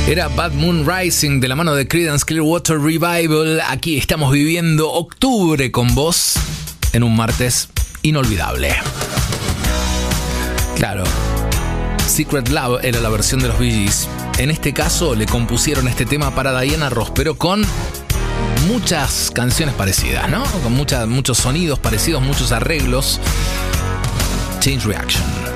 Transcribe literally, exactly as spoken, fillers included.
Era Bad Moon Rising de la mano de Creedence Clearwater Revival. Aquí estamos viviendo octubre con vos en un martes inolvidable. Claro, Secret Love era la versión de los Bee Gees. En este caso le compusieron este tema para Diana Ross, pero con muchas canciones parecidas, ¿no? Con muchas, muchos sonidos parecidos, muchos arreglos. Change Reaction.